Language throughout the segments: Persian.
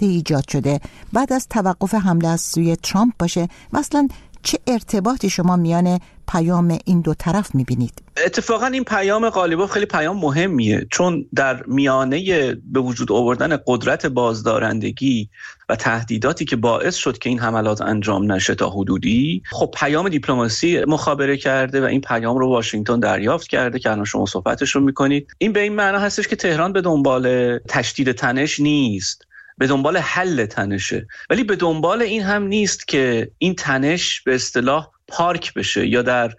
تازه ایجاد شده بعد از توقف حمله از سوی ترامپ باشه؟ مثلا چه ارتباطی شما میان پیام این دو طرف میبینید؟ اتفاقا این پیام قالیباف خیلی پیام مهمیه، چون در میانه به وجود آوردن قدرت بازدارندگی و تهدیداتی که باعث شد که این حملات انجام نشه تا حدودی، خب پیام دیپلماسی مخابره کرده و این پیام رو واشنگتن دریافت کرده که الان شما صحبتش رو میکنید. این به این معنا هستش که تهران به دنبال تشدید تنش نیست، به دنبال حل تنشه، ولی به دنبال این هم نیست که این تنش به اصطلاح پارک بشه یا در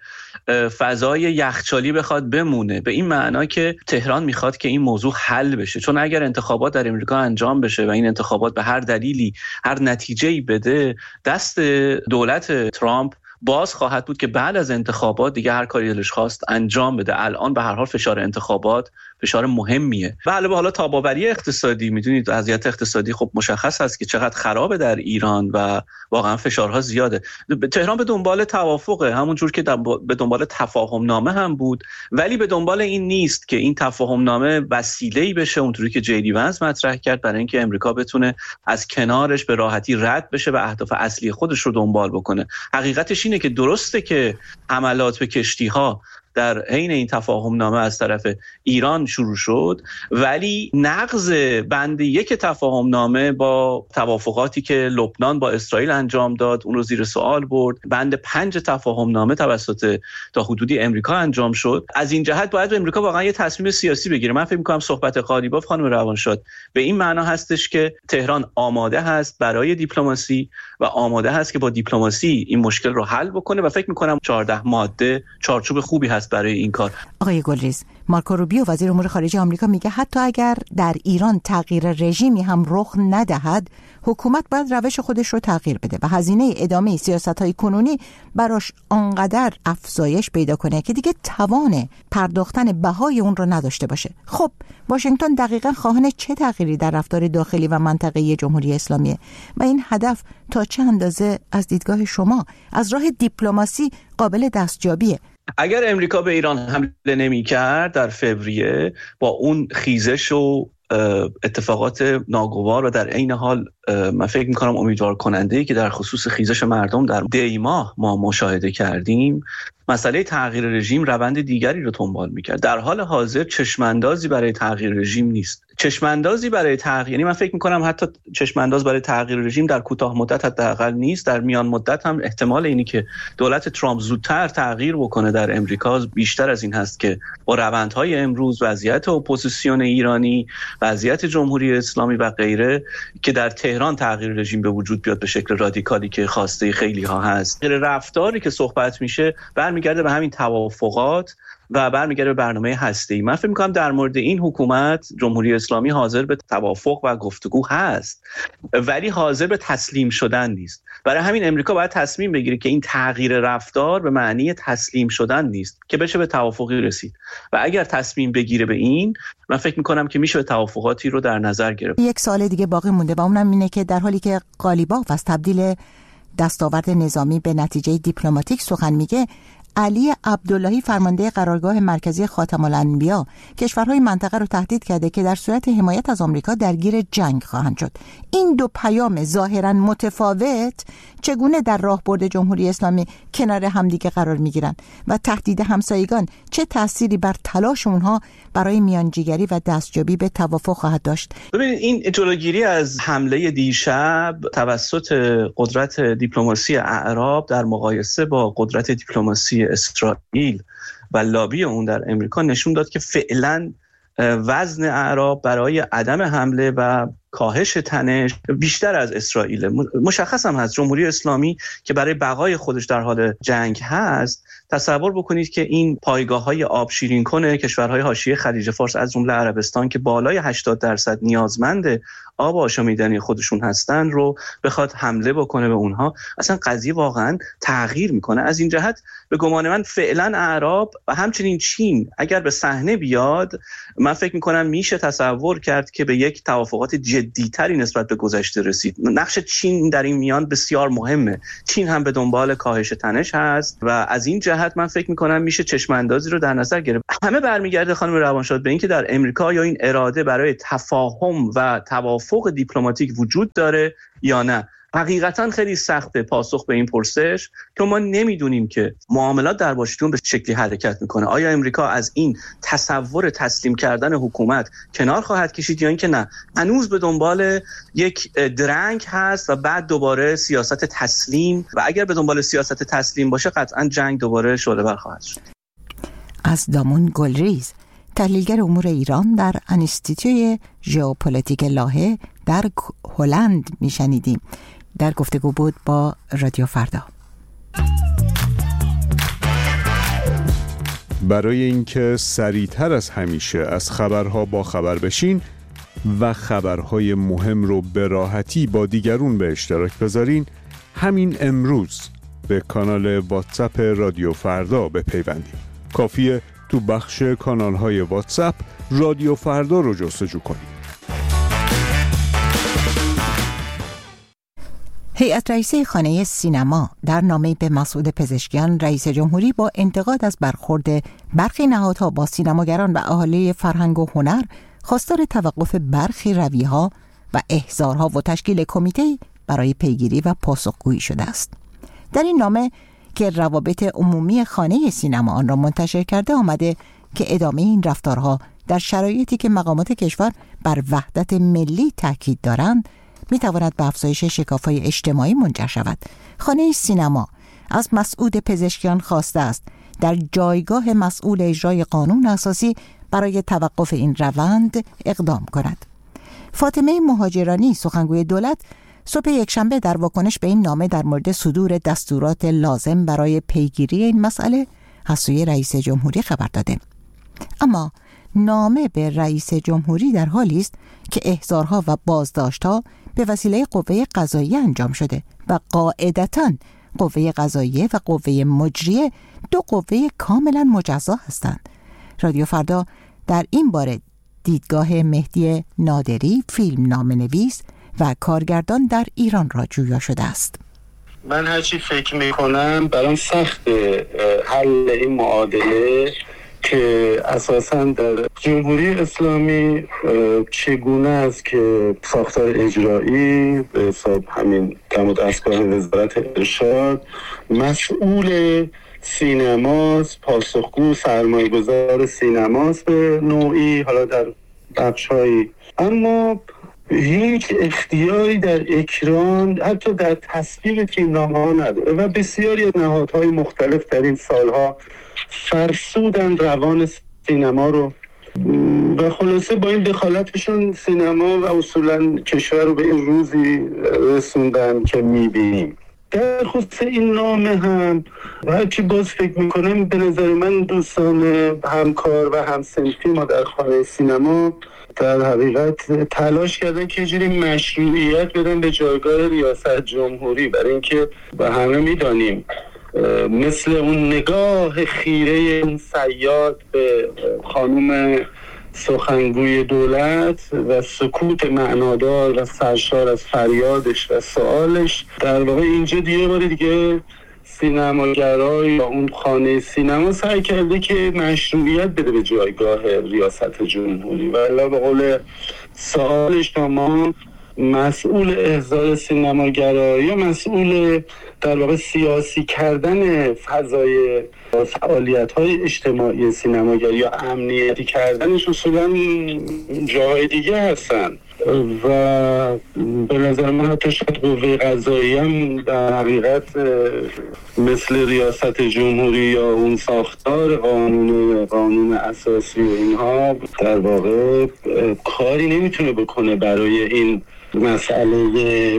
فضای یخچالی بخواد بمونه، به این معنا که تهران میخواد که این موضوع حل بشه. چون اگر انتخابات در امریکا انجام بشه و این انتخابات به هر دلیلی هر نتیجه‌ای بده، دست دولت ترامپ باز خواهد بود که بعد از انتخابات دیگه هر کاری دلش خواست انجام بده. الان به هر حال فشار انتخابات فشار مهمیه و علاوه حالا تاباوری اقتصادی، میدونید وضعیت اقتصادی خب مشخص هست که چقدر خرابه در ایران و واقعا فشارها زیاده. تهران به دنبال توافقه، همون جور که به دنبال تفاهم نامه هم بود، ولی به دنبال این نیست که این تفاهم نامه وسیله‌ای بشه اونطوری که جی دی ونس مطرح کرد برای اینکه امریکا بتونه از کنارش به راحتی رد بشه و اهداف اصلی خودش رو دنبال بکنه. حقیقتش اینه که درسته که حملات به کشتی‌ها در حین این تفاهم نامه از طرف ایران شروع شد، ولی نقض بند 1 تفاهم نامه با توافقاتی که لبنان با اسرائیل انجام داد اون رو زیر سوال برد. بند 5 تفاهم نامه توسط تا حدودی امریکا انجام شد. از این جهت باید امریکا واقعا یه تصمیم سیاسی بگیره. من فکر می‌کنم صحبت قالیباف خانم روانشاد به این معنا هستش که تهران آماده هست برای دیپلماسی و آماده هست که با دیپلماسی این مشکل رو حل بکنه و فکر می‌کنم 14 ماده چارچوب خوبی هست برای این کار. آقای گلریز، مارکو روبیو وزیر امور خارجه آمریکا میگه حتی اگر در ایران تغییر رژیمی هم رخ ندهد، حکومت باید روش خودش رو تغییر بده و هزینه ادامه سیاست‌های کنونی براش آنقدر افزایش پیدا کنه که دیگه توان پرداختن بهای اون رو نداشته باشه. خب واشنگتن دقیقاً خواهان چه تغییری در رفتار داخلی و منطقه‌ای جمهوری اسلامی و این هدف تا چه اندازه از دیدگاه شما از راه دیپلماسی قابل دستیابیه؟ اگر امریکا به ایران حمله نمی‌کرد در فوریه، با اون خیزش و اتفاقات ناگوار و در عین حال من فکر می‌کنم امیدوار کننده‌ای که در خصوص خیزش مردم در دی ماه ما مشاهده کردیم، مسئله تغییر رژیم روند دیگری رو دنبال می‌کرد. در حال حاضر چشم‌اندازی برای تغییر رژیم نیست. چشم‌اندازی برای تغییر، یعنی من فکر می‌کنم حتی چشم‌انداز برای تغییر رژیم در کوتاه مدت حداقل نیست، در میان مدت هم احتمال اینی که دولت ترامپ زودتر تغییر بکنه در امریکا بیشتر از این هست که با روندهای امروز، وضعیت اپوزیسیون ایرانی، وضعیت جمهوری اسلامی و غیره، که در تهران تغییر رژیم به وجود بیاد به شکل رادیکالی که خواسته خیلی‌ها هست. رفتاری که صحبت میشه برمیگرده به همین توافقات و برمیگرده به برنامه هسته‌ای. من فکر می‌کنم در مورد این حکومت جمهوری اسلامی حاضر به توافق و گفتگو هست، ولی حاضر به تسلیم شدن نیست. برای همین امریکا باید تصمیم بگیره که این تغییر رفتار به معنی تسلیم شدن نیست که بشه به توافقی رسید، و اگر تصمیم بگیره به این، من فکر می‌کنم که میشه به توافقاتی رو در نظر گرفت. یک سوال دیگه باقی مونده و اونم اینه که در حالی که قالیباف از تبدیل دستاورد نظامی به نتیجه دیپلماتیک سخن میگه، علی عبداللهی فرمانده قرارگاه مرکزی خاتم الانبیا کشورهای منطقه رو تهدید کرده که در صورت حمایت از آمریکا درگیر جنگ خواهند شد. این دو پیام ظاهراً متفاوت چگونه در راهبرد جمهوری اسلامی کنار همدیگه قرار میگیرند و تهدید همسایگان چه تأثیری بر تلاش اونها برای میانجیگری و دستیابی به توافق خواهد داشت؟ ببینید، این جلوگیری از حمله دیشب توسط قدرت دیپلماسی اعراب در مقایسه با قدرت دیپلماسی اسرائیل و لابی اون در امریکا نشون داد که فعلا وزن اعراب برای عدم حمله و کاهش تنش بیشتر از اسرائیل. مشخص هم هست جمهوری اسلامی که برای بقای خودش در حال جنگ هست. تصور بکنید که این پایگاه‌های آب شیرین کنه کشورهای حاشیه خلیج فارس از جمله عربستان که بالای 80% نیازمند آب آشامیدنی خودشون هستن رو بخواد حمله بکنه به اونها، اصلا قضیه واقعا تغییر میکنه. از این جهت به گمان من فعلا اعراب و همچنین چین اگر به صحنه بیاد، من فکر میکنم میشه تصور کرد که به یک توافقات جدی جدی‌تری نسبت به گذشته رسید. نقش چین در این میان بسیار مهمه. چین هم به دنبال کاهش تنش هست و از این جهت من فکر می‌کنم میشه چشم اندازی رو در نظر گرفت. همه برمیگرده خانم روانشاد به اینکه در امریکا یا این اراده برای تفاهم و توافق دیپلماتیک وجود داره یا نه. حقیقتا خیلی سخته پاسخ به این پرسش که ما نمیدونیم که معاملات در واشنگتن به شکلی حرکت میکنه. آیا امریکا از این تصور تسلیم کردن حکومت کنار خواهد کشید یا اینکه نه هنوز به دنبال یک درنگ هست و بعد دوباره سیاست تسلیم، و اگر به دنبال سیاست تسلیم باشه قطعا جنگ دوباره شعله‌ور خواهد شد. از دامون گلریز، تحلیلگر امور ایران در انستیتوی ژئوپلیتیک لاهه در هلند میشنیدیم. در گفتگو بود با رادیو فردا. برای اینکه سریعتر از همیشه از خبرها با خبر بشین و خبرهای مهم رو به راحتی با دیگرون به اشتراک بذارین، همین امروز به کانال واتساپ رادیو فردا بپیوندید. کافیه تو بخش کانال‌های واتساپ رادیو فردا رو جستجو کنید. هیئت رئیسه خانه سینما در نامه‌ای به مسعود پزشکیان رئیس جمهوری با انتقاد از برخورد برخی نهادها با سینماگران و اهالی فرهنگ و هنر خواستار توقف برخی رویه‌ها و احضارها و تشکیل کمیته برای پیگیری و پاسخگویی شده است. در این نامه که روابط عمومی خانه سینما آن را منتشر کرده آمده که ادامه این رفتارها در شرایطی که مقامات کشور بر وحدت ملی تاکید دارند میتواند به افزایش شکاف‌های اجتماعی منجر شود. خانه سینما از مسعود پزشکیان خواسته است در جایگاه مسئول اجرای قانون اساسی برای توقف این روند اقدام کند. فاطمه مهاجرانی، سخنگوی دولت، صبح یکشنبه در واکنش به این نامه در مورد صدور دستورات لازم برای پیگیری این مسئله از سوی رئیس جمهوری خبر داده. اما نامه به رئیس جمهوری در حالی است که احضارها و بازداشت‌ها به وسیله قوه قضاییه انجام شده و قاعدتاً قوه قضاییه و قوه مجریه دو قوه کاملا مجزا هستند. رادیو فردا در این باره دیدگاه مهدی نادری، فیلم نامه‌نویس و کارگردان در ایران را جویا شده است. من هرچی فکر میکنم برام سخت حل این معادله که اساساً در جمهوری اسلامی چگونه است که ساختار اجرایی به حساب همین دم دستگاه وزارت ارشاد مسئول سینماست، پاسخگو سرمایه‌گذار سینماست به نوعی، حالا در بخش‌هایی، اما هیچ اختیاری در اکران حتی در تصویب فیلمنامه‌ها نداره و بسیاری از نهادهای مختلف در این سالها فرسودن روان سینما رو و خلاصه با این دخالتشون سینما و اصولا کشور رو به این روزی رسوندن که میبینیم. در خصوص این نامه هم هرچی باز فکر میکنم به نظر من دوستان همکار و همسنفی ما در خانه سینما در حقیقت تلاش کردن که جوری مشروعیت بدن به جایگاه ریاست جمهوری، برای اینکه و همه میدانیم مثل اون نگاه خیره اون صیاد به خانم سخنگوی دولت و سکوت معنادار و سرشار از فریادش و سوالش، در واقع اینجا دیگه بار دیگه سینماگرای یا اون خانه سینما سعی کرده که مشروعیت بده به جایگاه ریاست جمهوری و الا به قول سوال شما مسئول احضار سینماگرایی یا مسئول در واقع سیاسی کردن فضای فعالیت‌های اجتماعی سینماگری یا امنیتی کردنش اصولاً جاهای دیگه هستن و به نظر من حتی شاید قوه قضاییه هم در حقیقت مثل ریاست جمهوری یا اون ساختار قانون اساسی و اینها در واقع کاری نمیتونه بکنه برای این مسئله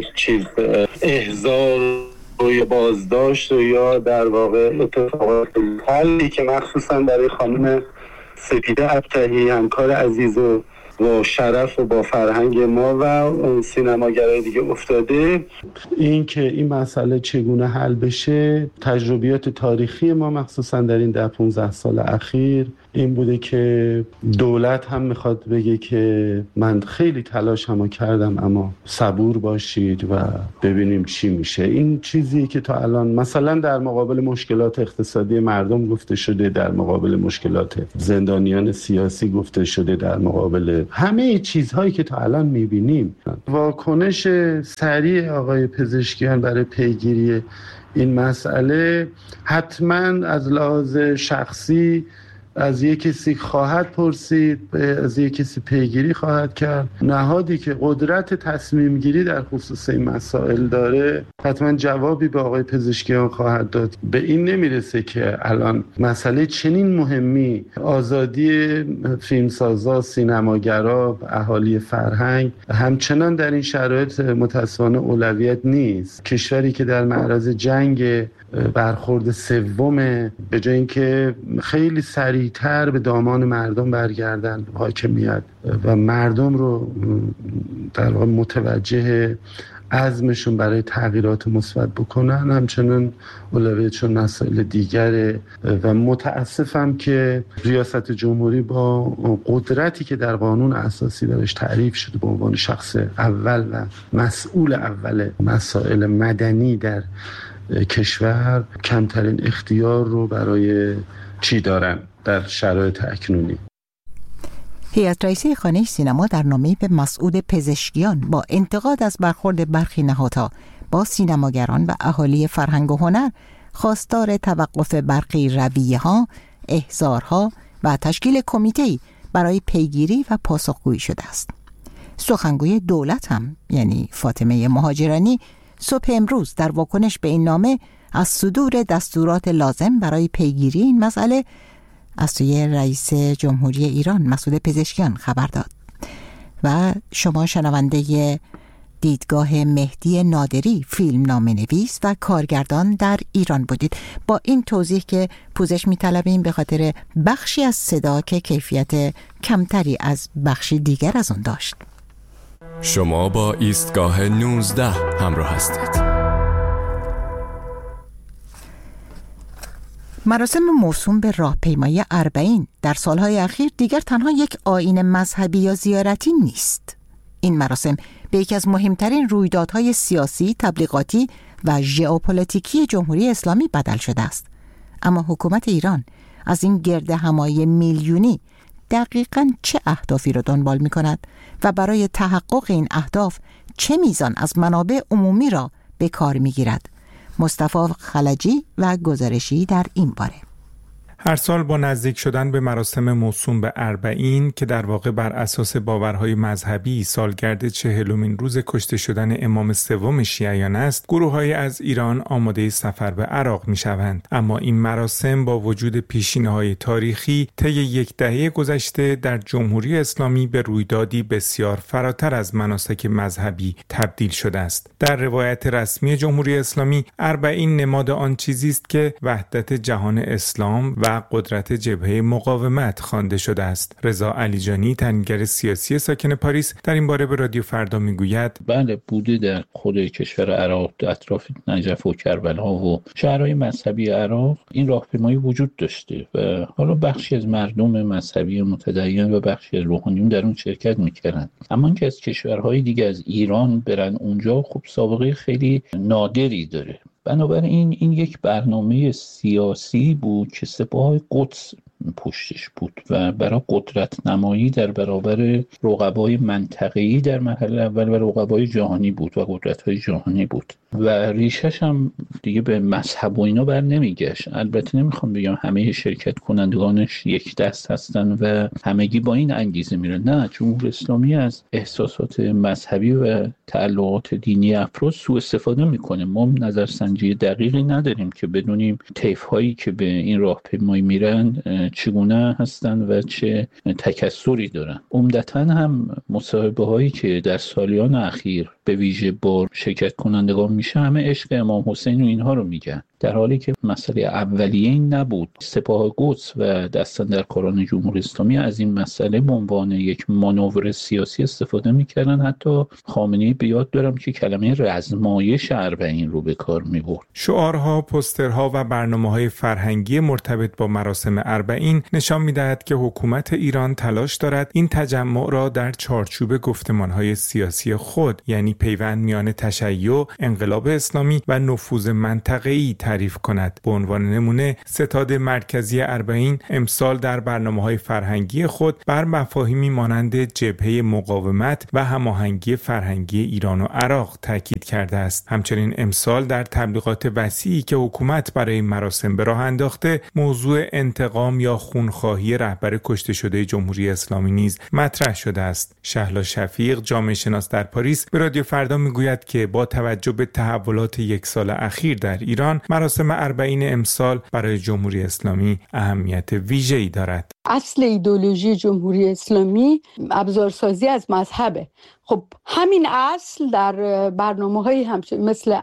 احضار یا بازداشت یا در واقع اتفاقات حلی که مخصوصا برای خانم سپیده ابطحی همکار عزیز و با شرف و با فرهنگ ما و سینماگرای دیگه افتاده. این که این مسئله چگونه حل بشه، تجربیات تاریخی ما مخصوصا در این 10-15 سال اخیر این بوده که دولت هم میخواد بگه که من خیلی تلاشمو کردم اما صبور باشید و ببینیم چی میشه. این چیزی که تا الان مثلا در مقابل مشکلات اقتصادی مردم گفته شده، در مقابل مشکلات زندانیان سیاسی گفته شده، در مقابل همه چیزهایی که تا الان میبینیم. واکنش سریع آقای پزشکیان برای پیگیری این مسئله حتما از لحاظ شخصی از یک کسی خواهد پرسید، از یک کسی پیگیری خواهد کرد. نهادی که قدرت تصمیم گیری در خصوص این مسائل داره حتما جوابی به آقای پزشکیان خواهد داد. به این نمیرسه که الان مسئله چنین مهمی، آزادی فیلمسازا، سینماگرا، اهالی فرهنگ، همچنان در این شرایط متاسفانه اولویت نیست. کشوری که در معرض جنگ برخورد سوم، به جای اینکه خیلی سریعتر به دامان مردم برگردن حاکمیت و مردم رو در واقع متوجه عزمشون برای تغییرات مثبت بکنن، همچنان اولویتشون مسائل دیگره. و متاسفم که ریاست جمهوری با قدرتی که در قانون اساسی درش تعریف شده به عنوان شخص اول و مسئول اول مسائل مدنی در کشور، کمترین اختیار رو برای چی دارن در شرایط اکنونی. هیئت رئیسه خانه سینما در نامه‌ای به مسعود پزشکیان با انتقاد از برخورد برخی نهادها با سینماگران و اهالی فرهنگ و هنر خواستار توقف برخی رویه‌ها، احضارها و تشکیل کمیته‌ای برای پیگیری و پاسخگویی شده است. سخنگوی دولت هم یعنی فاطمه مهاجرانی صبح امروز در واکنش به این نامه از صدور دستورات لازم برای پیگیری این مسئله از سوی رئیس جمهوری ایران مسعود پزشکیان خبر داد. و شما شنونده دیدگاه مهدی نادری، فیلم نامه‌نویس و کارگردان در ایران بودید. با این توضیح که پوزش می‌طلبیم به خاطر بخشی از صدا که کیفیت کمتری از بخشی دیگر از اون داشت. شما با ایستگاه 19 همراه هستید. مراسم موسوم به راهپیمایی اربعین در سالهای اخیر دیگر تنها یک آیین مذهبی یا زیارتی نیست. این مراسم به یکی از مهمترین رویدادهای سیاسی، تبلیغاتی و ژئوپلیتیکی جمهوری اسلامی بدل شده است. اما حکومت ایران از این گرد همایی میلیونی دقیقاً چه اهدافی را دنبال می کند و برای تحقق این اهداف چه میزان از منابع عمومی را به کار می گیرد؟ مصطفی خلجی و گزارشی در این باره. هر سال با نزدیک شدن به مراسم موسوم به اربعین که در واقع بر اساس باورهای مذهبی سالگرد 40مین روز کشته شدن امام سوم شیعیان است، گروه‌های از ایران آماده سفر به عراق می‌شوند. اما این مراسم با وجود پیشینه‌های تاریخی طی یک دهه گذشته در جمهوری اسلامی به رویدادی بسیار فراتر از مناسک مذهبی تبدیل شده است. در روایت رسمی جمهوری اسلامی، اربعین نماد آن چیزی است که وحدت جهان اسلام و قدرت جبهه مقاومت خوانده شده است. رضا علیجانی، تحلیلگر سیاسی ساکن پاریس، در این باره به رادیو فردا میگوید: بله، بوده در خود کشور عراق، اطراف نجف و کربلا و شهرهای مذهبی عراق این راهپیمایی وجود داشته و حالا بخشی از مردم مذهبی متدین و بخشی از روحانیون در اون شرکت میکردن. اما اینکه از کشورهای دیگه از ایران برن اونجا، خب سابقه خیلی نادری داره. بنابراین این یک برنامه سیاسی بود که سپاه قدس پشتش بود و برای قدرت نمایی در برابر رقبای منطقه‌ای در مرحله اول و رقبای جهانی بود و قدرت‌های جهانی بود و ریشش هم دیگه به مذهب و اینا بر نمیگشت. البته نمیخوام بگم همه شرکت کنندگانش یک دست هستن و همگی با این انگیزه میرن. نه، جمهوری اسلامی از احساسات مذهبی و تعلقات دینی افراد سوء استفاده میکنه. ما نظرسنجی دقیقی نداریم که بدونیم طیف‌هایی که به این راهپیمایی میرن چگونه هستن و چه تکثری دارن. عمدتاً هم مصاحبه هایی که در سالیان اخیر به ویژه با شرکت کنندگان میشه همه عشق امام حسین و اینها رو میگن در حالی که مسئله اولیه این نبود. سپاه قدس و دستاندرکاران جمهوری اسلامی از این مسئله به عنوان یک مانور سیاسی استفاده میکردن. حتی خامنه‌ای به یاد دارم که کلمه رزمایش اربعین رو به کار میبرد. شعارها، پوسترها و برنامه‌های فرهنگی مرتبط با مراسم اربعین نشان می‌دهد که حکومت ایران تلاش دارد این تجمع را در چارچوب گفتمان‌های سیاسی خود، یعنی پیوند میان تشیع، انقلاب اسلامی و نفوذ منطقه‌ای تعریف کند. به عنوان نمونه ستاد مرکزی اربعین امسال در برنامه‌های فرهنگی خود بر مفاهیمی مانند جبهه مقاومت و هماهنگی فرهنگی ایران و عراق تاکید کرده است. همچنین امسال در تبلیغات وسیعی که حکومت برای مراسم به راه انداخته، موضوع انتقام یا خونخواهی رهبر کشته شده جمهوری اسلامی نیز مطرح شده است. شهلا شفیق، جامعه شناس در پاریس، به رادیو فردا میگوید که با توجه به تحولات یک سال اخیر در ایران، مراسم اربعین امسال برای جمهوری اسلامی اهمیت ویژه‌ای دارد. اصل ایدئولوژی جمهوری اسلامی ابزارسازی از مذهبه. خب همین اصل در برنامه‌های مثل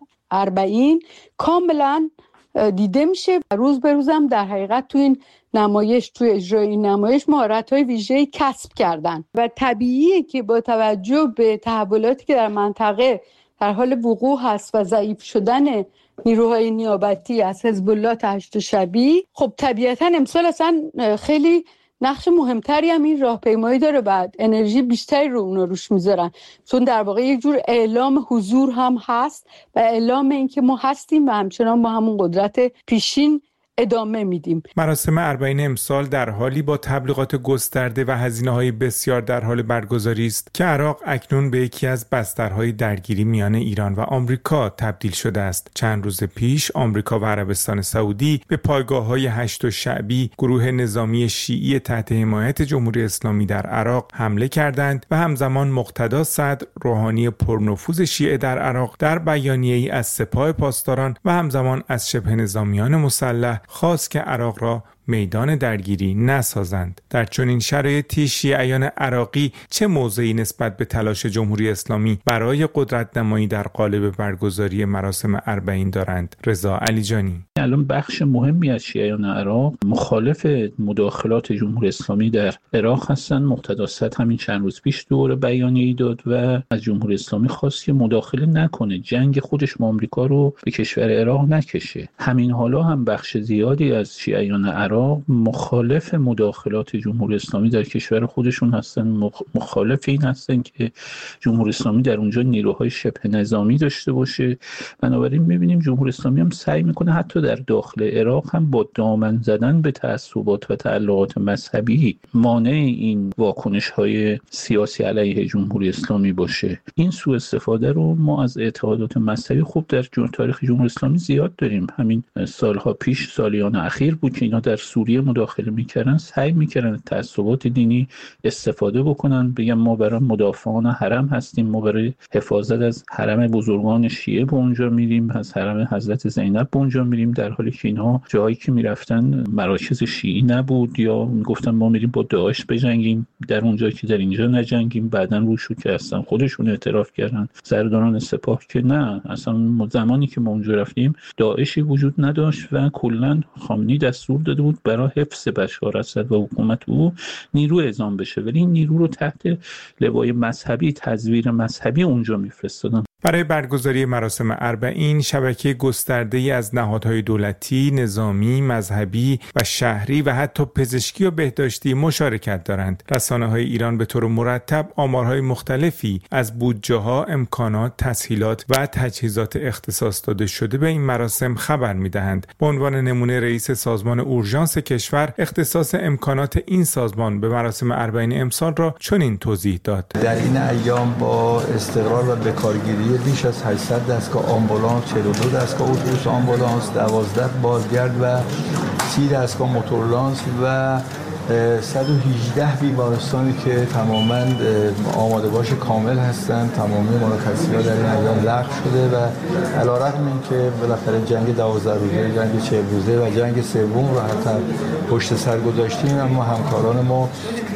اربعین کاملا دیده میشه. روز به روزم در حقیقت تو این نمایش، تو اجرای این نمایش مهارت‌های ویژه‌ای کسب کردن و طبیعیه که با توجه به تحولاتی که در منطقه در حال وقوع هست و ضعیف شدن نیروهای نیابتی از حزب الله تا هشت شبی، خب طبیعتاً امسال اصلا خیلی نقش مهمتری هم این راهپیمایی داره و انرژی بیشتری رو اونا روش میذارن، چون در واقع یک جور اعلام حضور هم هست و اعلام این که ما هستیم و همچنان با همون قدرت پیشین ادامه میدیم. مراسم اربعین امسال در حالی با تبلیغات گسترده و هزینه‌های بسیار در حال برگزاری است که عراق اکنون به یکی از بسترهای درگیری میان ایران و آمریکا تبدیل شده است. چند روز پیش آمریکا و عربستان سعودی به پایگاه‌های هشت شعبی، گروه نظامی شیعی تحت حمایت جمهوری اسلامی در عراق حمله کردند و همزمان مقتدا صدر، روحانی پرنفوذ شیعه در عراق، در بیانیه‌ای از سپاه پاسداران و همزمان از شبه نظامیان مسلح خواست که عراق را میدان درگیری نسازند. در چنین شرایطی شیعیان عراقی چه موضعی نسبت به تلاش جمهوری اسلامی برای قدرت نمایی در قالب برگزاری مراسم اربعین دارند؟ رضا علیجانی: الان بخش مهمی از شیعیان عراق مخالف مداخلات جمهوری اسلامی در عراق هستند. مقتدا صدر همین چند روز پیش دوره بیانیه‌ای داد و از جمهوری اسلامی خواست که مداخله نکنه، جنگ خودش با آمریکا رو به کشور عراق نکشه. همین حالا هم بخش زیادی از شیعیان عراق مخالف مداخلات جمهوری اسلامی در کشور خودشون هستن، مخالف این هستن که جمهوری اسلامی در اونجا نیروهای شبه نظامی داشته باشه. بنابراین می‌بینیم جمهوری اسلامی هم سعی میکنه حتی در داخل عراق هم با دامن زدن به تعصبات و تعلقات مذهبی مانع این واکنش‌های سیاسی علیه جمهوری اسلامی باشه. این سوء استفاده رو ما از اعتقادات مذهبی خوب در تاریخ جمهوری اسلامی زیاد داریم. همین سالها پیش، سالیان اخیر بود که اینا در سوریه مداخله میکردن، سعی میکردن تعصبات دینی استفاده بکنن، بگن ما برای مدافعان حرم هستیم، ما برای حفاظت از حرم بزرگان شیعه به اونجا میریم، از حرم حضرت زینب به اونجا میریم، در حالی که اینها جایی که میرفتن مراکز شیعی نبود، یا میگفتن ما میریم با داعش بجنگیم در اونجا که در اینجا نجنگیم. بعدن روشو که اصلا خودشون اعتراف کردن سرداران سپاه که نه، اصلا زمانی که ما اونجا رفتیم داعشی وجود نداشت و کلا خامنه‌ای دستور داده بود برای حفظ بشار اسد و حکومت او نیرو اعزام بشه، ولی این نیرو رو تحت لوای مذهبی، تزویر مذهبی اونجا میفرستادن. برای برگزاری مراسم اربعین شبکه گسترده‌ای از نهادهای دولتی، نظامی، مذهبی و شهری و حتی پزشکی و بهداشتی مشارکت دارند. رسانه‌های ایران به طور مرتب آمارهای مختلفی از بودجه‌ها، امکانات، تسهیلات و تجهیزات اختصاص داده شده به این مراسم خبر می‌دهند. به عنوان نمونه رئیس سازمان اورژانس کشور اختصاص امکانات این سازمان به مراسم اربعین امسال را چنین توضیح داد: در این ایام با استقرار و بکارگیری بیش از 800 دستگاه آمبولانس، 42 دستگاه اتوبوس آمبولانس، 12 بازگرد و 30 دستگاه موتورلانس و 118 بیمارستانی که تماما آماده باش کامل هستند. تمامی مرخصی‌ها در این ایام لغو شده و علی‌رغم اینکه بالاخره جنگ 12 روزه، جنگ 40 روزه و جنگ سوم رو حتی پشت سر گذاشتیم، اما همکاران ما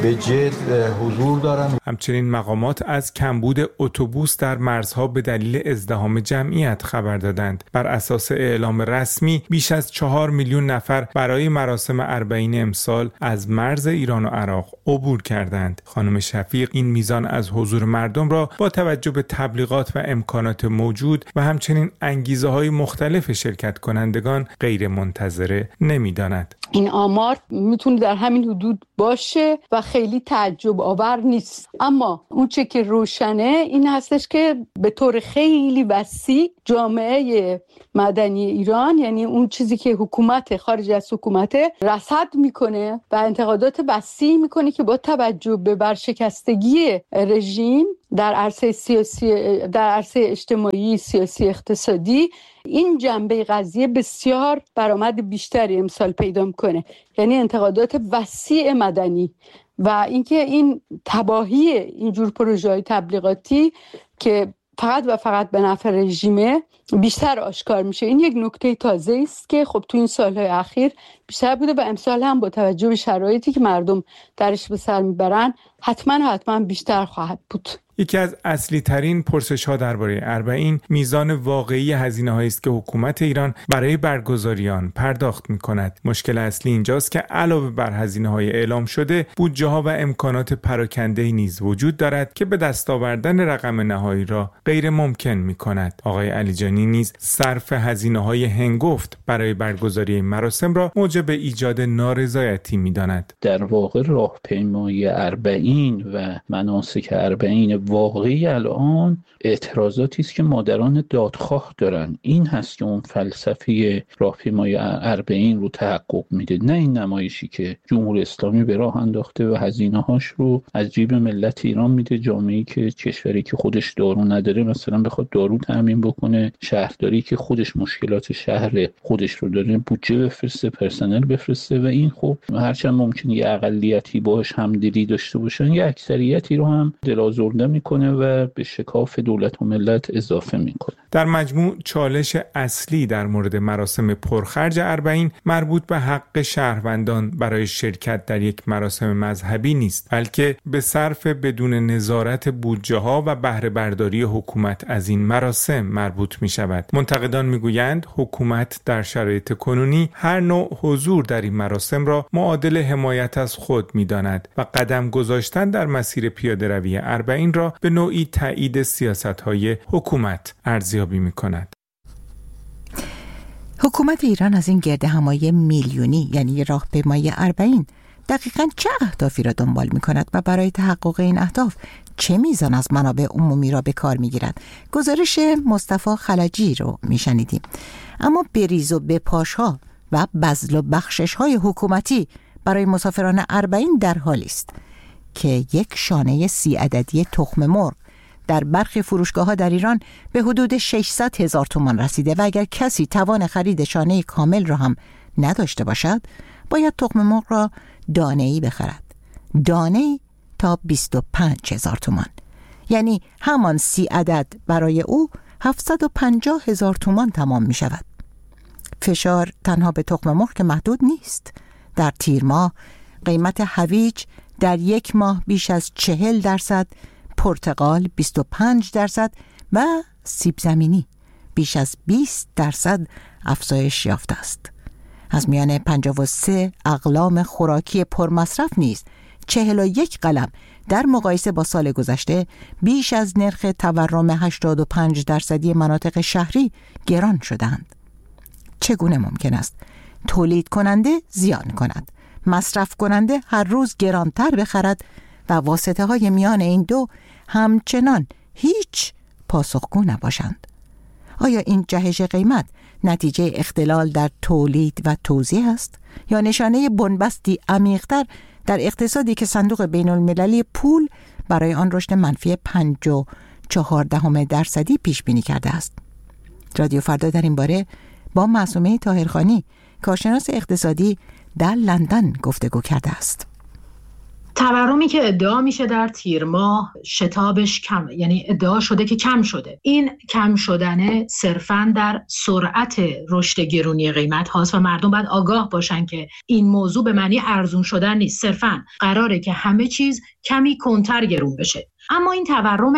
به جد حضور دارن. همچنین مقامات از کمبود اتوبوس در مرزها به دلیل ازدحام جمعیت خبر دادند. بر اساس اعلام رسمی بیش از 4 میلیون نفر برای مراسم اربعین امسال از مرز ایران و عراق عبور کردند. خانم شفیق این میزان از حضور مردم را با توجه به تبلیغات و امکانات موجود و همچنین انگیزه‌های مختلف شرکت کنندگان غیر منتظره نمی‌داند. این آمار میتونه در همین حدود باشه و خیلی تعجب آور نیست، اما اون چه که روشنه این هستش که به طور خیلی وسیع جامعه مدنی ایران، یعنی اون چیزی که حکومت خارج از حکومت رصد میکنه و انتقادات وسیع میکنه که با توجه به ورشکستگی رژیم در عرصه سیاسی، در عرصه اجتماعی، سیاسی، اقتصادی، این جنبه قضیه بسیار برآمد بیشتری امسال پیدا میکنه. یعنی انتقادات وسیع مدنی و اینکه این تباهی اینجور پروژه‌های تبلیغاتی که فقط و فقط به نفع رژیمه بیشتر آشکار میشه. این یک نکته تازه است که خب تو این سالهای اخیر بیشتر بوده و امسال هم با توجه به شرایطی که مردم درش به سر میبرن حتما بیشتر خواهد بود. یکی از اصلی ترین پرسش ها درباره اربعین میزان واقعی هزینه هایی است که حکومت ایران برای برگزاری آن پرداخت می کند. مشکل اصلی اینجاست که علاوه بر هزینه های اعلام شده، بودجه ها و امکانات پراکنده نیز وجود دارد که به دست آوردن رقم نهایی را غیر ممکن می کند. آقای علیجانی نیز صرف هزینه های هنگفت برای برگزاری مراسم را موجب ایجاد نارضایتی می داند. در واقع راهپیمایی اربعین و مناسک اربعین واقعی الان اعتراضاتی است که مادران دادخواه دارن. این هست که اون فلسفه راهپیمایی اربعین رو تحقق میده، نه این نمایشی که جمهوری اسلامی به راه انداخته و هزینه‌هاش رو از جیب ملت ایران میده. جامعه‌ای که کشوری که خودش دارو نداره مثلا بخواد دارو تامین بکنه، شهرداری که خودش مشکلات شهر خودش رو داره بودجه بفرسته، پرسنل بفرسته و این خب هرچند ممکنه یه اقلیتی باهاش همدلی داشته باشن، یه اکثریتی رو هم دلازرده میکنه و به شکاف دولت و ملت اضافه میکنه. در مجموع چالش اصلی در مورد مراسم پرخرج اربعین مربوط به حق شهروندان برای شرکت در یک مراسم مذهبی نیست، بلکه به صرف بدون نظارت بودجه ها و بهره برداری حکومت از این مراسم مربوط می شود. منتقدان می گویند حکومت در شرایط کنونی هر نوع حضور در این مراسم را معادل حمایت از خود می داند و قدم گذاشتن در مسیر پیاده روی اربعین را به نوعی تایید سیاست‌های حکومت ارزیابی می‌کند. حکومت ایران از این گردهمایی میلیونی یعنی راهپیمایی اربعین دقیقاً چه اهدافی را دنبال می‌کند و برای تحقق این اهداف چه میزان از منابع عمومی را به کار می‌گیرد؟ گزارش مصطفی خلجی رو می‌شنیدیم. اما بریز و بپاش‌ها و بذل و بخشش‌های حکومتی برای مسافران اربعین در حالی است که یک شانه 30 عددی تخم مرغ در برخی فروشگاه‌ها در ایران به حدود 600,000 تومان رسیده و اگر کسی توان خرید شانه کامل را هم نداشته باشد باید تخم مرغ را دانه‌ای بخرد. دانه‌ای تا 25,000 تومان، یعنی همان 30 عدد برای او 750,000 تومان تمام می شود. فشار تنها به تخم مرغ که محدود نیست. در تیر ماه قیمت هویج در یک ماه بیش از 40%، پرتقال 25% و سیب زمینی بیش از 20% افزایش یافته است. از میان 53 اقلام خوراکی پرمصرف نیز 41 قلم در مقایسه با سال گذشته بیش از نرخ تورم 85% مناطق شهری گران شدند. چگونه ممکن است تولید کننده زیان کند، مصرف کننده هر روز گرانتر بخرد و واسطه های میان این دو همچنان هیچ پاسخگو نباشند؟ آیا این جهش قیمت نتیجه اختلال در تولید و توزیع است یا نشانه بنبستی عمیق‌تر در اقتصادی که صندوق بین المللی پول برای آن رشد منفی 5.4% پیش بینی کرده است؟ رادیو فردا در این باره با معصومه طاهرخانی کارشناس اقتصادی در لندن گفتگو کرده است. تورمی که ادعا میشه در تیر ماه شتابش کم، یعنی ادعا شده که کم شده. این کم شدن صرفاً در سرعت رشد گرونی قیمت هاست و مردم باید آگاه باشن که این موضوع به معنی ارزون شدن نیست، صرفاً قراره که همه چیز کمی کنتر گرون بشه. اما این تورم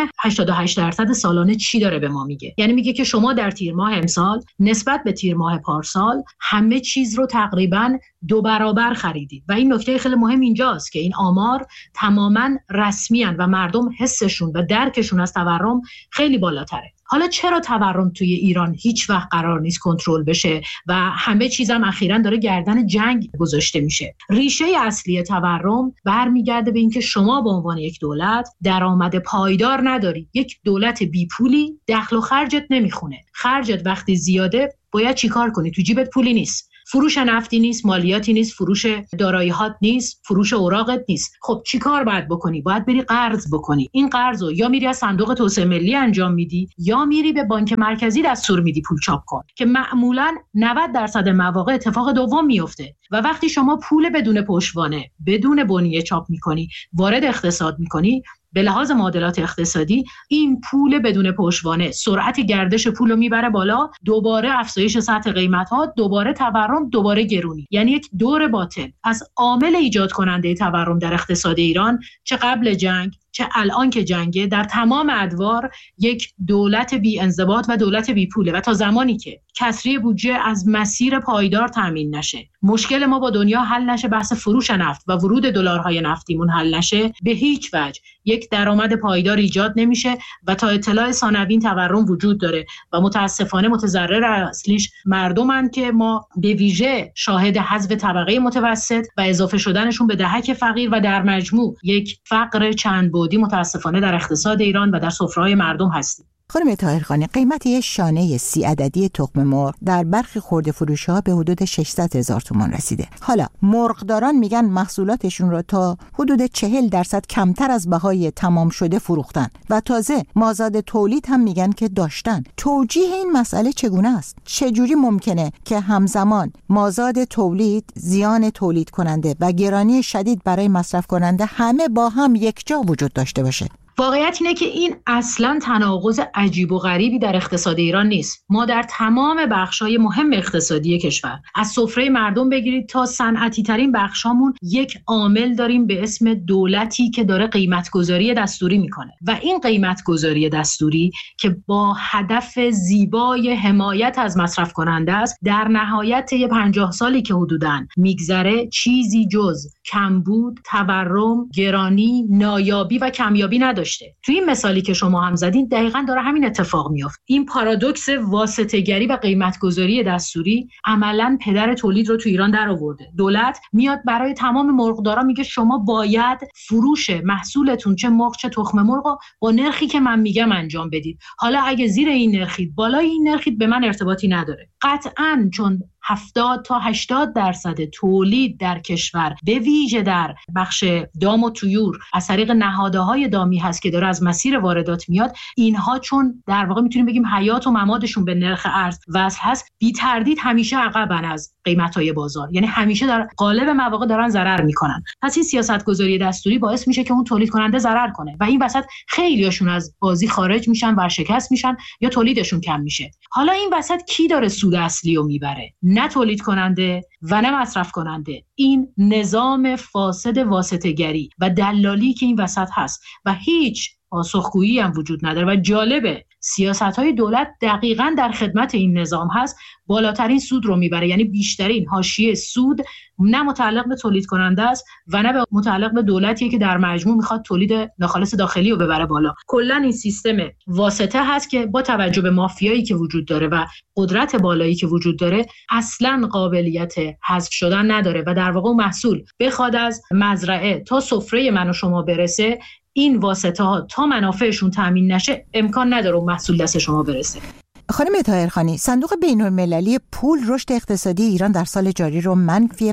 88% سالانه چی داره به ما میگه؟ یعنی میگه که شما در تیر ماه امسال نسبت به تیر ماه پارسال همه چیز رو تقریباً 2 برابر خریدید و این نکته خیلی مهم اینجاست که این آمار تماماً رسمیان و مردم حسشون و درکشون از تورم خیلی بالاتره. حالا چرا تورم توی ایران هیچ وقت قرار نیست کنترل بشه و همه چیزم اخیراً داره گردن جنگ گذاشته میشه؟ ریشه اصلی تورم برمیگرده به اینکه شما به عنوان یک دولت درآمد پایدار نداری. یک دولت بی پولی دخل و خرجت نمیخونه. خرجت وقتی زیاده باید چیکار کنی؟ تو جیبت پولی نیست. فروش نفتی نیست، مالیاتی نیست، فروش دارایی‌هات نیست، فروش اوراقت نیست. خب چیکار باید بکنی؟ باید بری قرض بکنی. این قرضو یا میری از صندوق توسعه ملی انجام میدی یا میری به بانک مرکزی دستور میدی پول چاپ کن، که معمولاً 90% مواقع اتفاق دوم میفته. و وقتی شما پول بدون پشتوانه، بدون بنیه چاپ میکنی، وارد اقتصاد میکنی، به لحاظ معادلات اقتصادی این پول بدون پشتوانه سرعت گردش پول رو میبره بالا، دوباره افزایش سطح قیمت ها، دوباره تورم، دوباره گرونی. یعنی یک دور باطل. پس عامل ایجاد کننده تورم در اقتصاد ایران، چه قبل جنگ چه الان که جنگه، در تمام ادوار یک دولت بی انضباط و دولت بی پوله. و تا زمانی که کسری بودجه از مسیر پایدار تامین نشه، مشکل ما با دنیا حل نشه، بحث فروش نفت و ورود دلارهای نفتیمون حل نشه، به هیچ وجه یک درآمد پایدار ایجاد نمیشه. و تا اطلاع ثانوین تورم وجود داره و متاسفانه متضرر اصلیش مردمن که ما به ویژه شاهد حذف طبقه متوسط و اضافه شدنشون به دهک فقیر و در مجموع یک فقر چند بعدی متاسفانه در اقتصاد ایران و در سفره‌های مردم هستیم. خانم طاهرخانی، قیمت یک شانه 30 عددی تخم مرغ در برخی خرده فروش‌ها به حدود 600,000 تومان رسیده. حالا مرغداران میگن محصولاتشون رو تا حدود 40% کمتر از بهای تمام شده فروختن و تازه مازاد تولید هم میگن که داشتن. توجیه این مسئله چگونه است؟ چجوری ممکنه که همزمان مازاد تولید، زیان تولید کننده و گرانی شدید برای مصرف کننده همه با هم یکجا وجود داشته باشه؟ واقعیت اینه که این اصلاً تناقض عجیب و غریبی در اقتصاد ایران نیست. ما در تمام بخش‌های مهم اقتصادی کشور، از سفره مردم بگیرید تا صنعتی ترین بخشامون، یک عامل داریم به اسم دولتی که داره قیمت‌گذاری دستوری میکنه. و این قیمت‌گذاری دستوری که با هدف زیبای حمایت از مصرف کننده است، در نهایت 50 سالی که حدوداً میگذره چیزی جز کمبود، تورم، گرانی، نایابی و کمیابی نداره. تو این مثالی که شما هم زدین دقیقاً داره همین اتفاق میفته. این پارادوکس واسطه‌گری و قیمت‌گذاری دستوری عملاً پدر تولید رو تو ایران در آورده. دولت میاد برای تمام مرغدارا میگه شما باید فروش محصولتون، چه مرغ چه تخم مرغ، با نرخی که من میگم انجام بدید. حالا اگه زیر این نرخید، بالای این نرخید، به من ارتباطی نداره. قطعاً چون 70 تا 80% تولید در کشور به ویژه در بخش دام و طیور از طریق نهادهای دامی هست که داره از مسیر واردات میاد، اینها چون در واقع میتونیم بگیم حیات و ممادشون به نرخ ارز وصل هست، بی تردید همیشه عقبن از قیمت‌های بازار، یعنی همیشه در قالب مواقع دارن ضرر میکنن. پس این سیاست‌گذاری دستوری باعث میشه که اون تولید کننده ضرر کنه و این وسط خیلیاشون از بازی خارج میشن، ورشکست میشن یا تولیدشون کم میشه. حالا این وسط کی داره سود اصلی رو میبره؟ نه تولید کننده و نه مصرف کننده. این نظام فاسد واسطه‌گری و دلالی که این وسط هست و هیچ پاسخگویی هم وجود نداره. و جالبه سیاست‌های دولت دقیقاً در خدمت این نظام هست، بالاترین سود رو میبره، یعنی بیشترین حاشیه سود نه متعلق به تولید کننده است و نه متعلق به دولتیه که در مجموع میخواد تولید ناخالص داخلی رو ببره بالا. کلا این سیستم واسطه هست که با توجه به مافیایی که وجود داره و قدرت بالایی که وجود داره اصلاً قابلیت حذف شدن نداره و در واقع محصول بخواد از مزرعه تا سفره من و شما برسه، این واسطه ها تا منافعشون تامین نشه امکان نداره محصول دست شما برسه. خانم طاهرخانی، صندوق بین‌المللی پول رشد اقتصادی ایران در سال جاری رو منفی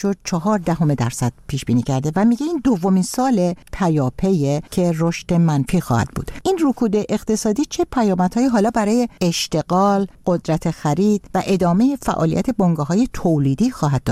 5.4% پیش بینی کرده و میگه این دومین سال پیاپیه که رشد منفی خواهد بود. این رکود اقتصادی چه پیامدهایی حالا برای اشتغال، قدرت خرید و ادامه فعالیت بنگاه‌های تولیدی خواهد داشت؟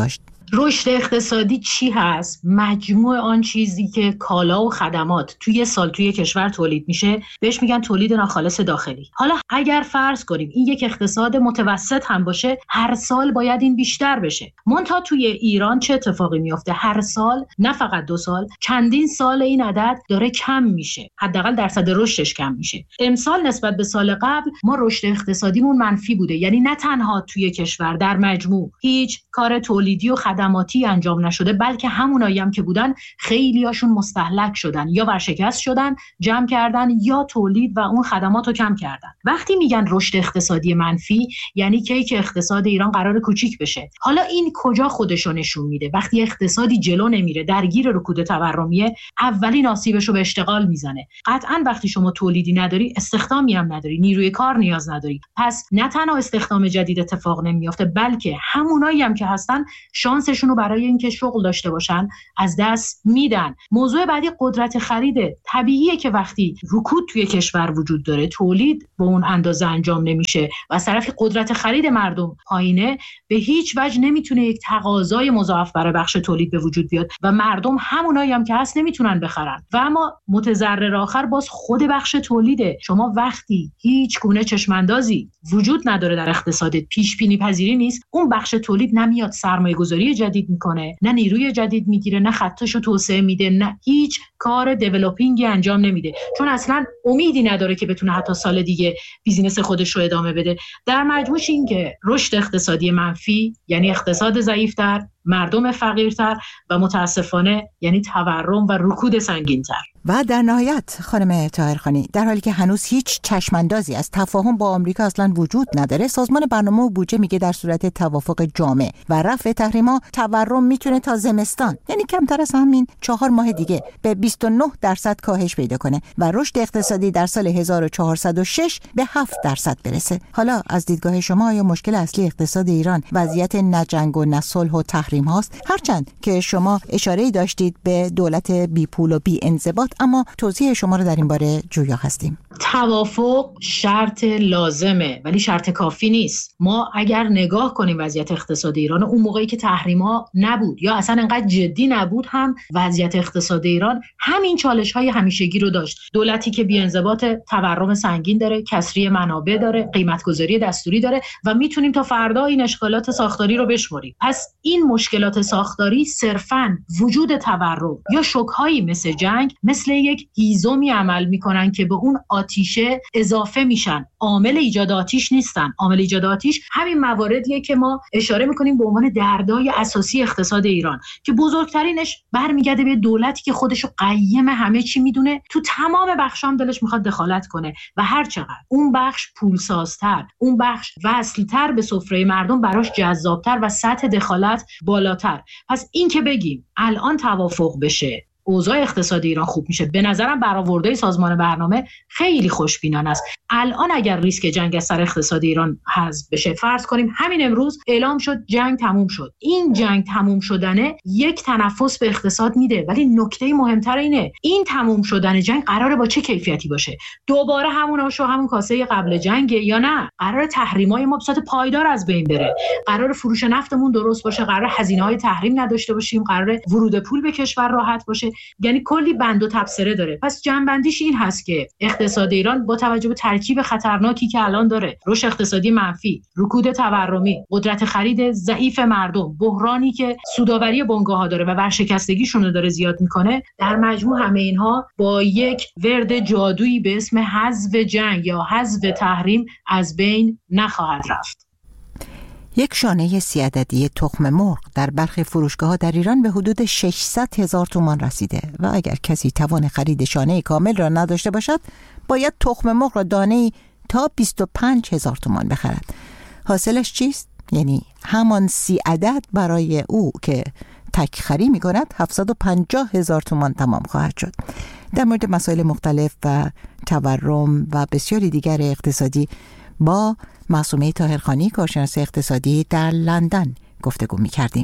رشد اقتصادی چی هست؟ مجموع آن چیزی که کالا و خدمات توی سال توی کشور تولید میشه بهش میگن تولید ناخالص داخلی. حالا اگر فرض کنیم این یک اقتصاد متوسط هم باشه، هر سال باید این بیشتر بشه. منتها توی ایران چه اتفاقی میفته؟ هر سال، نه فقط 2 سال، چندین سال این عدد داره کم میشه، حداقل درصد رشدش کم میشه. امسال نسبت به سال قبل ما رشد اقتصادیمون منفی بوده، یعنی نه تنها توی کشور در مجموع هیچ کار تولیدی و خدماتی انجام نشده، بلکه همونایی هم که بودن خیلیاشون مستهلک شدن یا ورشکست شدن، جمع کردن یا تولید و اون خدمات رو کم کردن. وقتی میگن رشد اقتصادی منفی یعنی که اقتصاد ایران قرار کوچیک بشه. حالا این کجا خودشو نشون میده؟ وقتی اقتصادی جلو نمیره، درگیر رکود تورمیه، اولین آسیبشو به اشتغال میزنه. قطعاً وقتی شما تولیدی نداری، استخدامی هم نداری، نیروی کار نیاز نداری. پس نه تنها استخدام جدید اتفاق نمیافته، بلکه همونایی هم که هستن شانسشون رو برای اینکه شغل داشته باشن از دست میدن. موضوع بعدی قدرت خریده. طبیعیه که وقتی رکود توی کشور وجود داره، تولید به اون اندازه انجام نمیشه و از طرفی قدرت خرید مردم پایینه، به هیچ وجه نمیتونه یک تقاضای مضاعف برای بخش تولید به وجود بیاد و مردم همونایی هم که هست نمیتونن بخرن. و اما متضرر آخر باز خود بخش تولیده. شما وقتی هیچ گونه چشماندازی وجود نداره در اقتصادت، پیش بینی پذیری نیست، اون بخش تولید نمیاد سرمایه گذاری جدید میکنه، نه نیروی جدید میگیره، نه خطاشو توسعه میده، نه هیچ کار دیولپینگی انجام نمیده، چون اصلا امیدی نداره که بتونه حتی سال دیگه بیزینس خودش رو ادامه بده. در مجموع این که رشد اقتصادی منفی یعنی اقتصاد ضعیف‌تر، مردم فقیرتر و متاسفانه یعنی تورم و رکود سنگین‌تر. و در نهایت خانم طاهرخانی، در حالی که هنوز هیچ چشماندازی از تفاهم با آمریکا اصلا وجود نداره، سازمان برنامه و بودجه میگه در صورت توافق جامع و رفع تحریم‌ها تورم میتونه تا زمستان، یعنی کمتر از همین 4 ماه دیگه، به 29% کاهش پیدا کنه و رشد اقتصادی در سال 1406 به 7% برسه. حالا از دیدگاه شما آیا مشکل اصلی اقتصاد ایران وضعیت نجنگ و نصلح و تحریم هاست؟ هرچند که شما اشاره‌ای داشتید به دولت بی پول و بی انضباط، اما توضیح شما رو در این باره جویا هستیم. توافق شرط لازمه ولی شرط کافی نیست. ما اگر نگاه کنیم وضعیت اقتصاد ایران، اون موقعی که تحریم‌ها نبود یا اصلا انقدر جدی نبود، هم وضعیت اقتصاد ایران همین چالش‌های همیشگی رو داشت. دولتی که بی‌انضباط، تورم سنگین داره، کسری منابع داره، قیمت‌گذاری دستوری داره و میتونیم تا فردا این اشکالات ساختاری رو بشمریم. پس این مشکلات ساختاری صرفاً وجود تورم یا شوک‌هایی مثل جنگ مثل یک هیزمی عمل میکنن که به اون آتیشه اضافه میشن. عامل ایجاد آتیش نیستن. عامل ایجاد آتیش همین مواردیه که ما اشاره میکنیم به عنوان دردای اساسی اقتصاد ایران، که بزرگترینش برمیگرده به دولتی که خودشو قیم همه چی میدونه، تو تمام بخشام دلش میخواد دخالت کنه و هر چقدر اون بخش پولسازتر، اون بخش وصلتر به سفره مردم، براش جذابتر و سطح دخالت بالاتر. پس این که بگیم الان توافق بشه اوضاع اقتصادی ایران خوب میشه، به نظرم برآورده سازمان برنامه خیلی خوشبینانه است. الان اگر ریسک جنگ از سر اقتصاد ایران حذف بشه، فرض کنیم همین امروز اعلام شد جنگ تموم شد، این جنگ تموم شدنه یک تنفس به اقتصاد میده، ولی نکته مهمتر اینه این تموم شدن جنگ قراره با چه کیفیتی باشه؟ دوباره همون آش و همون کاسه قبل جنگ، یا نه قراره تحریمای ما به صورت پایدار از بین بره، قراره فروش نفتمون درست باشه، قراره هزینه‌های تحریم نداشته باشیم، قراره ورود پول به کشور راحت باشه. یعنی کلی بند و تبصره داره. پس جنبندیش این هست که اقتصاد ایران با توجه به ترکیب خطرناکی که الان داره، رشد اقتصادی منفی، رکود تورمی، قدرت خرید ضعیف مردم، بحرانی که سودآوری بنگاه‌ها داره و ورشکستگیشون رو داره زیاد میکنه، در مجموع همه اینها با یک ورد جادویی به اسم حذف جنگ یا حذف تحریم از بین نخواهد رفت. یک شانه 30 عددی تخم مرغ در برخی فروشگاه‌ها در ایران به حدود 600,000 تومان رسیده و اگر کسی توان خرید شانه کامل را نداشته باشد، باید تخم مرغ را دانه‌ای تا 25,000 تومان بخرد. حاصلش چیست؟ یعنی همان 30 عدد برای او که تک‌خری می‌کند 750,000 تومان تمام خواهد شد. در مورد مسائل مختلف و تورم و بسیاری دیگر اقتصادی با معصومه طاهرخانی، کارشناس اقتصادی در لندن گفتگو می‌کردیم.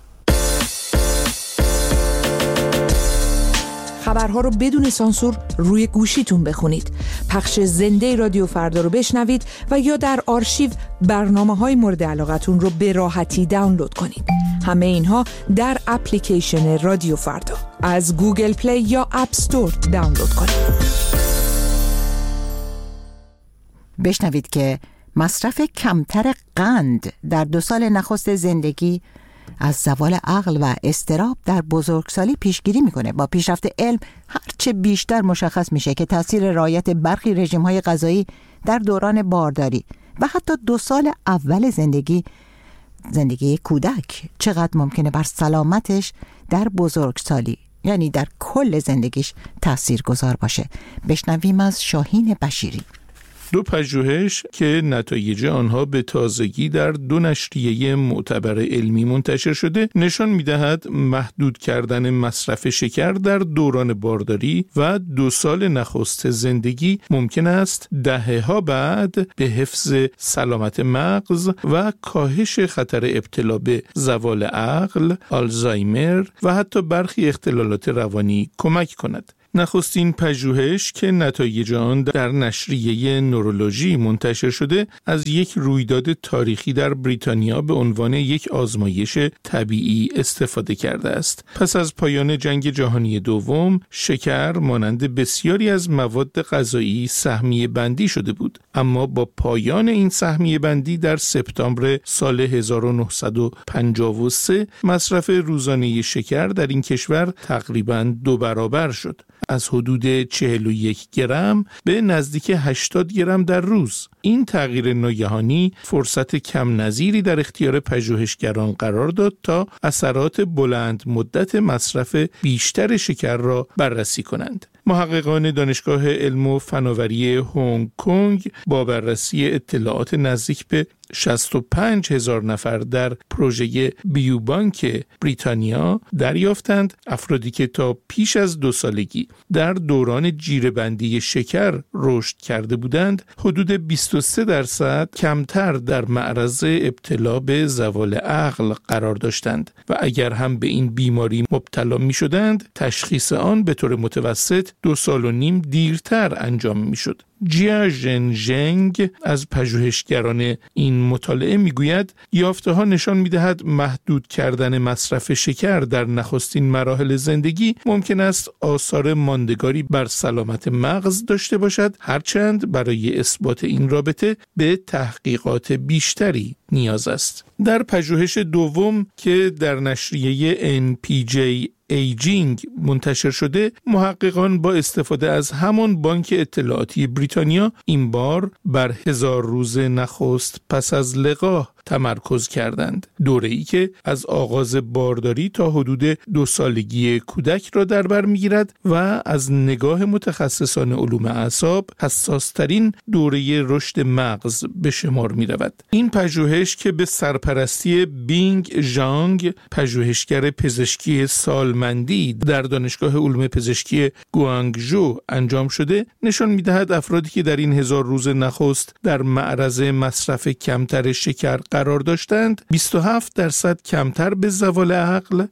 خبرها رو بدون سانسور روی گوشیتون بخونید. پخش زنده رادیو فردا رو بشنوید و یا در آرشیو برنامه‌های مورد علاقتون رو به راحتی دانلود کنید. همه اینها در اپلیکیشن رادیو فردا. از گوگل پلی یا اپ استور دانلود کنید. بشنوید که مصرف کمتر قند در 2 سال نخست زندگی از زوال عقل و اضطراب در بزرگسالی پیشگیری میکنه. با پیشرفت علم هرچه بیشتر مشخص میشه که تاثیر رعایت برخی رژیم‌های غذایی در دوران بارداری و حتی 2 سال اول زندگی کودک چقدر ممکنه بر سلامتش در بزرگسالی، یعنی در کل زندگیش، تأثیر گذار باشه. بشنویم از شاهین بشیری. 2 پژوهش که نتایج آنها به تازگی در 2 نشریه معتبر علمی منتشر شده نشان می‌دهد محدود کردن مصرف شکر در دوران بارداری و 2 سال نخست زندگی ممکن است دهه‌ها بعد به حفظ سلامت مغز و کاهش خطر ابتلا به زوال عقل، آلزایمر و حتی برخی اختلالات روانی کمک کند. نخستین پژوهش که نتایج آن در نشریه نورولوژی منتشر شده از یک رویداد تاریخی در بریتانیا به عنوان یک آزمایش طبیعی استفاده کرده است. پس از پایان جنگ جهانی دوم، شکر مانند بسیاری از مواد غذایی سهمیه بندی شده بود، اما با پایان این سهمیه بندی در سپتامبر سال 1953 مصرف روزانه شکر در این کشور تقریباً 2 برابر شد، از حدود 41 گرم به نزدیک 80 گرم در روز. این تغییر ناگهانی فرصت کم نظیری در اختیار پژوهشگران قرار داد تا اثرات بلند مدت مصرف بیشتر شکر را بررسی کنند. محققان دانشگاه علم و فناوری هنگ کنگ با بررسی اطلاعات نزدیک به 65,000 نفر در پروژه بیوبانک بریتانیا دریافتند افرادی که تا پیش از 2 سالگی در دوران جیره‌بندی شکر رشد کرده بودند حدود 23% کمتر در معرض ابتلا به زوال عقل قرار داشتند و اگر هم به این بیماری مبتلا می شدند تشخیص آن به طور متوسط 2.5 سال دیرتر انجام می شد. جیا ژنژنگ از پژوهشگران این مطالعه میگوید یافته‌ها نشان می‌دهد محدود کردن مصرف شکر در نخستین مراحل زندگی ممکن است آثار ماندگاری بر سلامت مغز داشته باشد، هرچند برای اثبات این رابطه به تحقیقات بیشتری نیاز است. در پژوهش دوم که در نشریه NPJ ایجینگ منتشر شده، محققان با استفاده از همان بانک اطلاعاتی بریتانیا این بار بر 1000 روز نخست پس از لقاح تمرکز کردند. دوره‌ای که از آغاز بارداری تا حدود 2 سالگی کودک را در بر می‌گیرد و از نگاه متخصصان علوم اعصاب حساس‌ترین دوره رشد مغز به شمار می‌رود. این پژوهش که به سرپرستی بینگ ژانگ، پژوهشگر پزشکی سالمندی در دانشگاه علوم پزشکی گوانگژو انجام شده، نشان می‌دهد افرادی که در این 1000 روز نخست در معرض مصرف کمتر شکر قرار داشتند 27% کمتر به زوال عقل،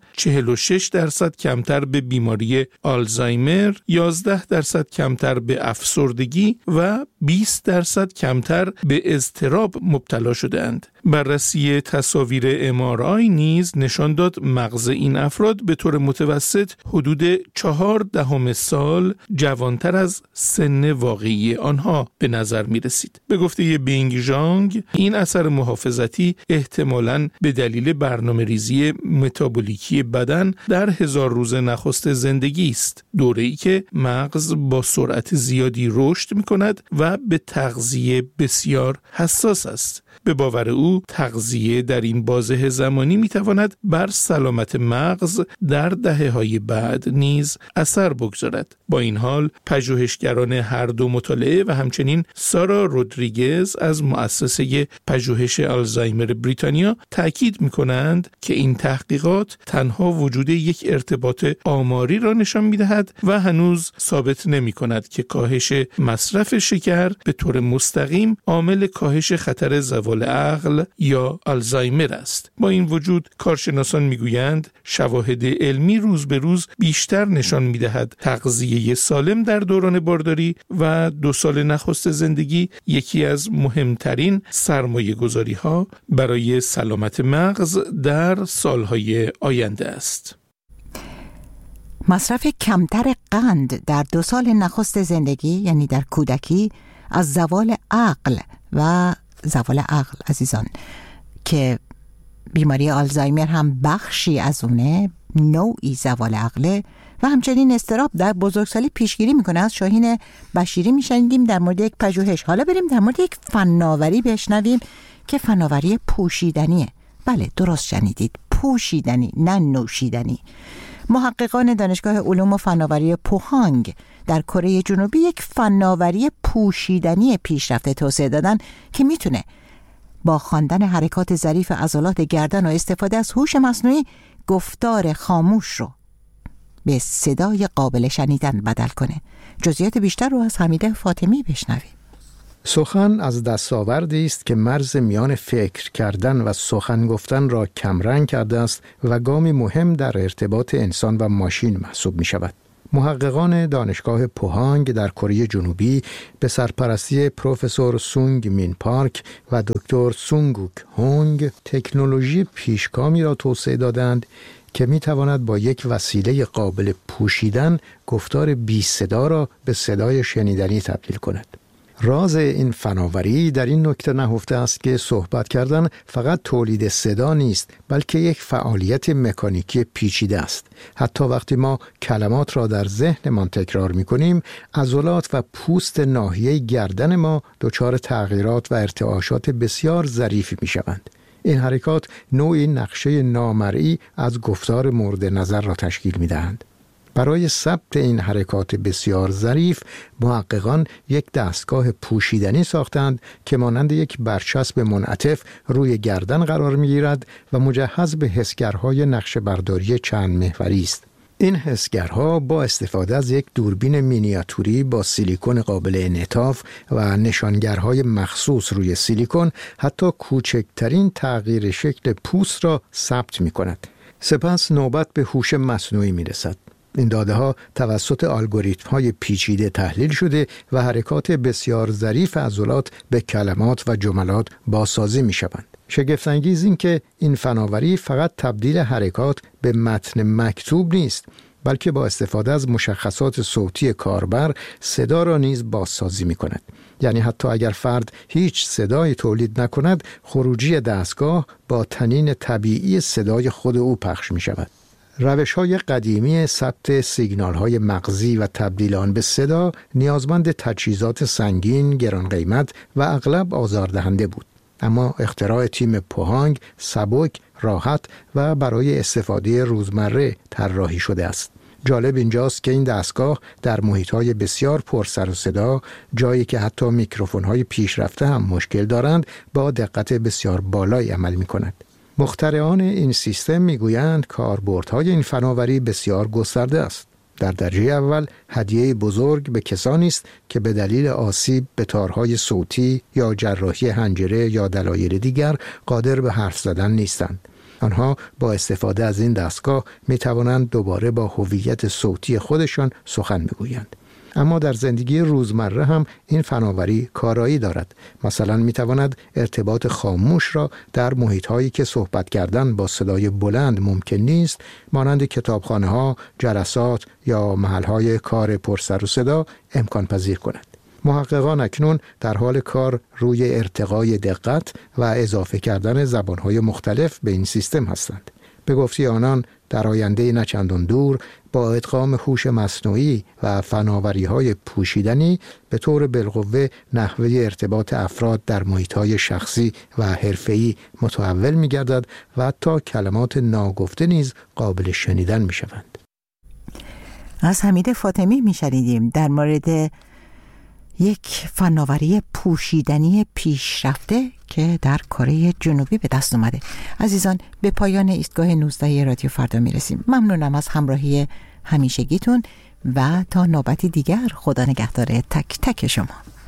46% کمتر به بیماری آلزایمر، 11% کمتر به افسردگی و 20% کمتر به اضطراب مبتلا شدند. بررسی تصاویر MRI نیز نشان داد مغز این افراد به طور متوسط حدود 0.4 سال جوانتر از سن واقعی آنها به نظر می رسید. به گفته بینگ ژانگ، این اثر محافظتی احتمالاً به دلیل برنامه ریزی متابولیکی بدن در 1000 روز نخست زندگی است، دوره‌ای که مغز با سرعت زیادی رشد می کند و به تغذیه بسیار حساس است. به باور او تغذیه در این بازه زمانی میتواند بر سلامت مغز در دهه‌های بعد نیز اثر بگذارد. با این حال پژوهشگران هر دو مطالعه و همچنین سارا رودریگز از مؤسسه پژوهش آلزایمر بریتانیا تاکید میکنند که این تحقیقات تنها وجود یک ارتباط آماری را نشان میدهد و هنوز ثابت نمیکند که کاهش مصرف شکر به طور مستقیم عامل کاهش خطر زوال عقل یا آلزایمر است. با این وجود کارشناسان میگویند شواهد علمی روز به روز بیشتر نشان میدهد تغذیه سالم در دوران بارداری و 2 سال نخست زندگی یکی از مهمترین سرمایه گذاری ها برای سلامت مغز در سالهای آینده است. مصرف کمتر قند در 2 سال نخست زندگی، یعنی در کودکی، از زوال عقل عزیزان که بیماری آلزایمر هم بخشی از اونه، نوعی زوال عقله و همچنین اضطراب در بزرگسالی پیشگیری میکنه. از شاهین بشیری میشنیدیم در مورد یک پژوهش. حالا بریم در مورد یک فناوری بشنویم که فناوری پوشیدنیه. بله درست شنیدید، پوشیدنی نه نوشیدنی. محققان دانشگاه علوم و فناوری پوهانگ در کره جنوبی یک فناوری پوشیدنی پیشرفته توسعه دادن که میتونه با خواندن حرکات ظریف عضلات گردن و استفاده از هوش مصنوعی گفتار خاموش رو به صدای قابل شنیدن بدل کنه. جزئیات بیشتر رو از حمیده فاطمی بشنویم. سخن از دستاوردی است که مرز میان فکر کردن و سخن گفتن را کمرنگ کرده است و گامی مهم در ارتباط انسان و ماشین محسوب می شود. محققان دانشگاه پوهانگ در کره جنوبی به سرپرستی پروفسور سونگ مین پارک و دکتر سونگوک هونگ تکنولوژی پیشگامی را توسعه دادند که می تواند با یک وسیله قابل پوشیدن گفتار بی صدا را به صدای شنیدنی تبدیل کند. راز این فناوری در این نکته نهفته است که صحبت کردن فقط تولید صدا نیست، بلکه یک فعالیت مکانیکی پیچیده است. حتی وقتی ما کلمات را در ذهنمان تکرار می‌کنیم، عضلات و پوست ناحیه گردن ما دچار تغییرات و ارتعاشات بسیار ظریفی می‌شوند. این حرکات نوعی نقشه نامرئی از گفتار مورد نظر را تشکیل می‌دهند. برای ثبت این حرکات بسیار ظریف، محققان یک دستگاه پوشیدنی ساختند که مانند یک برچسب منعطف روی گردن قرار می‌گیرد و مجهز به حسگرهای نقشه‌برداری چند محوری است. این حسگرها با استفاده از یک دوربین مینیاتوری با سیلیکون قابل انعطاف و نشانگرهای مخصوص روی سیلیکون حتی کوچکترین تغییر شکل پوست را ثبت می‌کند. سپس نوبت به هوش مصنوعی می‌رسد. این داده‌ها توسط الگوریتم‌های پیچیده تحلیل شده و حرکات بسیار ظریف عضلات به کلمات و جملات بازسازی می‌شوند. شگفت‌انگیز این که این فناوری فقط تبدیل حرکات به متن مکتوب نیست، بلکه با استفاده از مشخصات صوتی کاربر صدا را نیز بازسازی می‌کند. یعنی حتی اگر فرد هیچ صدایی تولید نکند، خروجی دستگاه با طنین طبیعی صدای خود او پخش می‌شود. روش‌های قدیمی ثبت سیگنال‌های مغزی و تبدیل آن به صدا نیازمند تجهیزات سنگین، گران قیمت و اغلب آزاردهنده بود. اما اختراع تیم پوهانگ سبک، راحت و برای استفاده روزمره طراحی شده است. جالب اینجاست که این دستگاه در محیط‌های بسیار پر سر و صدا، جایی که حتی میکروفون‌های پیشرفته هم مشکل دارند، با دقت بسیار بالایی عمل می‌کند. مخترعان این سیستم میگویند کاربردهای این فناوری بسیار گسترده است. در درجه اول هدیه بزرگ به کسانی است که به دلیل آسیب به تارهای صوتی یا جراحی حنجره یا دلایل دیگر قادر به حرف زدن نیستند. آنها با استفاده از این دستگاه می توانند دوباره با هویت صوتی خودشان سخن بگویند. اما در زندگی روزمره هم این فناوری کارایی دارد. مثلا می تواند ارتباط خاموش را در محیط‌هایی که صحبت کردن با صدای بلند ممکن نیست، مانند کتابخانه‌ها، جلسات یا محل‌های کار پرسر و صدا امکان پذیر کند. محققان اکنون در حال کار روی ارتقای دقت و اضافه کردن زبان‌های مختلف به این سیستم هستند. به گفته آنان در آینده نه چندان دور با ادغام هوش مصنوعی و فناوری‌های پوشیدنی به طور بالقوه نحوه ارتباط افراد در محیط‌های شخصی و حرفه‌ای متحول می‌گردد و حتی کلمات ناگفته نیز قابل شنیدن می‌شوند. از حمیده فاطمی می‌شنیدیم در مورد یک فناوری پوشیدنی پیشرفته که در کره جنوبی به دست اومده. عزیزان، به پایان ایستگاه 19 رادیو فردا میرسیم. ممنونم از همراهی همیشگیتون و تا نوبتی دیگر خدا نگهدار تک تک شما.